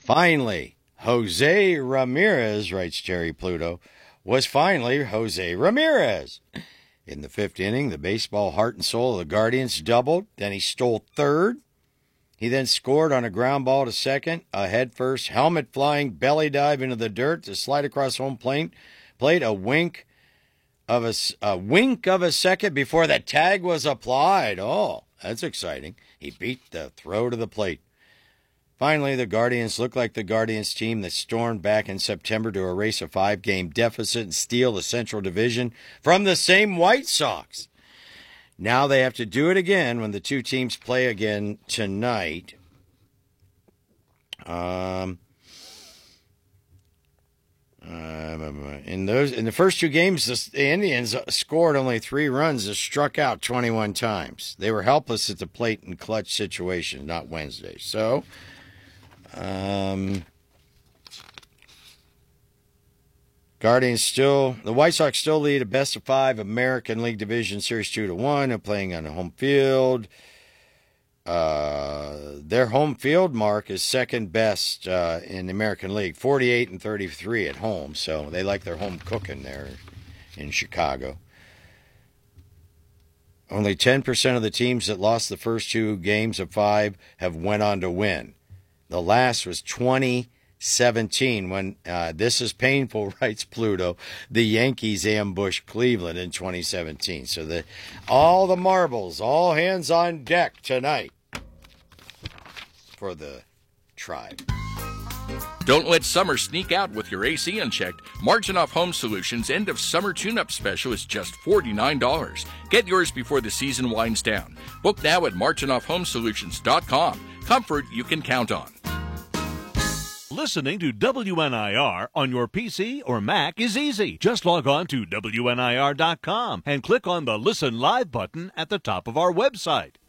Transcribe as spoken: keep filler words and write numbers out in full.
Finally, Jose Ramirez, writes Jerry Pluto, was finally Jose Ramirez. In the fifth inning, the baseball heart and soul of the Guardians doubled. Then he stole third. He then scored on a ground ball to second, a head-first, helmet-flying belly dive into the dirt to slide across home plate. Played a wink of a, a wink of a second before the tag was applied. Oh, that's exciting. He beat the throw to the plate. Finally, the Guardians look like the Guardians team that stormed back in September to erase a five-game deficit and steal the Central Division from the same White Sox. Now they have to do it again when the two teams play again tonight. Um, uh, in those in the first two games, the Indians scored only three runs and struck out twenty-one times. They were helpless at the plate in clutch situations, not Wednesday. So, um, Guardians still, the White Sox still lead a best of five American League Division Series two to one. They're playing on a home field. Uh, their home field mark is second best uh, in the American League, forty-eight and thirty-three at home. So they like their home cooking there in Chicago. Only ten percent of the teams that lost the first two games of five have went on to win. The last was twenty seventeen when, uh, this is painful, writes Pluto, the Yankees ambushed Cleveland in twenty seventeen. So the, all the marbles, all hands on deck tonight for the Tribe. Don't let summer sneak out with your A C unchecked. Marginoff Home Solutions' end of summer tune-up special is just forty-nine dollars. Get yours before the season winds down. Book now at marginoff home solutions dot com. Comfort you can count on. Listening to W N I R on your P C or Mac is easy. Just log on to W N I R dot com and click on the Listen Live button at the top of our website.